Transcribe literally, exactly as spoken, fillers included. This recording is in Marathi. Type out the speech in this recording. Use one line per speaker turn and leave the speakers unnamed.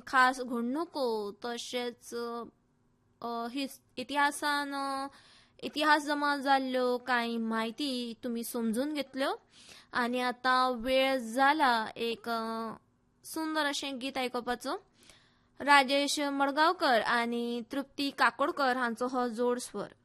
खास घडणुको तशेंच इतिहासान इतिहास जमा जाल्ल्यो कांय माहिती तुम्ही समजून घेतल्यो आणि आता वेळ जाला एक सुंदर अशें गीत आयकोपाचो. राजेश मडगावकर आणि तृप्ती काकोडकर हांचो हो जोड स्वर.